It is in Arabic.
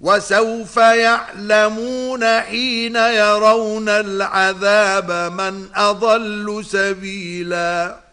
وسوف يعلمون حين يرون العذاب من أضل سبيلا.